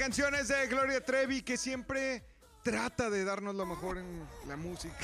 canción es de Gloria Trevi, que siempre trata de darnos lo mejor en la música.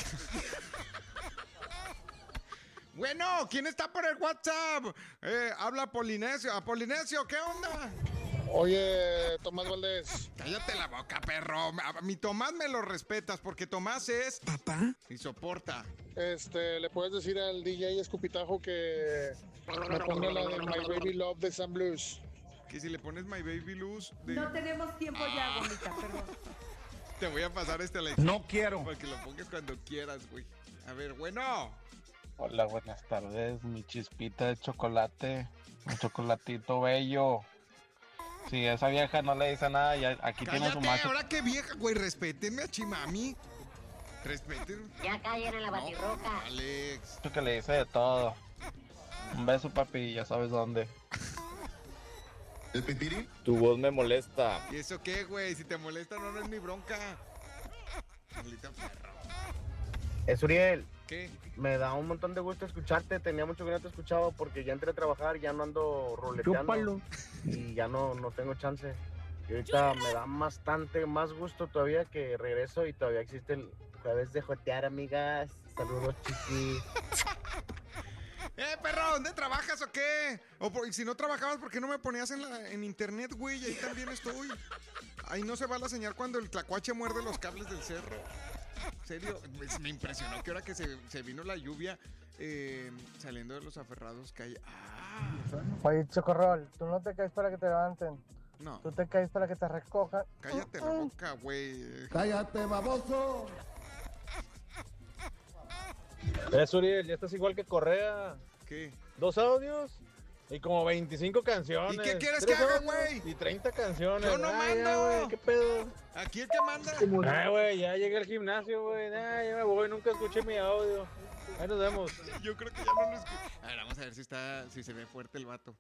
Bueno, ¿quién está por el WhatsApp? Habla Polinesio. ¿A Polinesio? ¿Qué onda? Oye, Tomás Valdés. Cállate la boca, perro. A mi Tomás me lo respetas porque Tomás es... ¿Papá? Y soporta. Le puedes decir al DJ Escupitajo que me ponga la de My Baby Love de Sam Blues. Que si le pones My Baby Luz... No tenemos tiempo ya, Gomita, perdón. Te voy a pasar Alex. No quiero. Para que lo pongas cuando quieras, güey. A ver, bueno. Hola, buenas tardes. Mi chispita de chocolate. Un chocolatito bello. Si esa vieja no le dice nada, ya aquí tiene su macho. Ahora qué vieja, güey. Respétenme a Chimami. Respétenme. Ya cayeron en la batirroca. No, Alex. Que le dice de todo. Un beso, papi, ya sabes dónde. ¿El pipiri? Tu voz me molesta. ¿Y eso qué, güey? Si te molesta, no es mi bronca. Maldita perra. Es Uriel. ¿Qué? Me da un montón de gusto escucharte. Tenía mucho que no te escuchaba porque ya entré a trabajar, ya no ando roleteando. Chúpalo. Y ya no tengo chance. Y ahorita me da bastante más gusto todavía que regreso y todavía existe el jueves de jotear, amigas. Saludos, chiquis. Perro, ¿dónde trabajas o qué? Y si no trabajabas, ¿por qué no me ponías en internet, güey? Ahí también estoy. Ahí no se va la señal cuando el tlacuache muerde los cables del cerro. En serio, me impresionó que ahora que se vino la lluvia, saliendo de los aferrados que hay... Oye, Chocorrol, tú no te caes para que te levanten. No. Tú te caes para que te recojan. Cállate la boca, güey. ¡Cállate, baboso! Uriel, ya estás igual que Correa. ¿Qué? 2 audios y como 25 canciones. ¿Y qué quieres que haga, güey? Y 30 canciones. Yo no mando. Ya, güey, ¿qué pedo? ¿Aquí el que manda? Güey, ya llegué al gimnasio, güey. Ya me voy, nunca escuché mi audio. Ahí nos vemos. Yo creo que ya no lo escuché. A ver, vamos a ver si se ve fuerte el vato.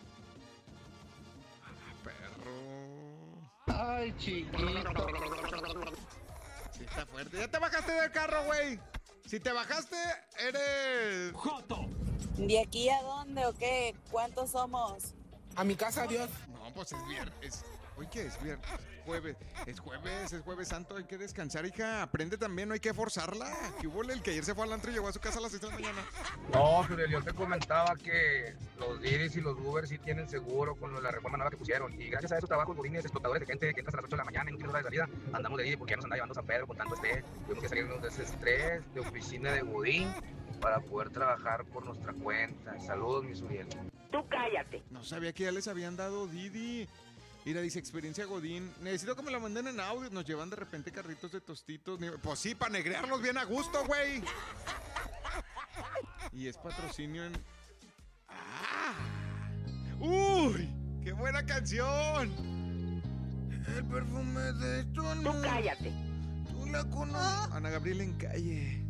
Perro. Ay, chiquito. Sí, está fuerte. Ya te bajaste del carro, güey. Si te bajaste, eres... ¡Joto! ¿De aquí a dónde o qué? ¿Cuántos somos? A mi casa, adiós. No, pues es viernes. ¿Hoy qué es? Viernes. Es jueves santo. Hay que descansar, hija. Aprende también, no hay que forzarla. ¿Qué hubo el que ayer se fue al antro y llegó a su casa a las 6 de la mañana? No, Fidel, yo te comentaba que los Didis y los Uber sí tienen seguro con la reforma nueva que pusieron. Y gracias a esos trabajos, godines, explotadores de gente que entra a las 8 de la mañana y no tiene hora de salida, andamos de Didi porque ya nos anda llevando San Pedro con tanto estrés. Tuvimos que salirnos de ese estrés de oficina de godín para poder trabajar por nuestra cuenta. Saludos, mi Uriel. Tú cállate. No sabía que ya les habían dado Didi. Mira, dice experiencia Godín. Necesito que me lo manden en audio. Nos llevan de repente carritos de tostitos. Pues sí, para negrearlos bien a gusto, güey. Y es patrocinio en... ¡Ah! ¡Uy! ¡Qué buena canción! El perfume de tu alma. Tú cállate. Tú la conoces. Ana Gabriela en calle.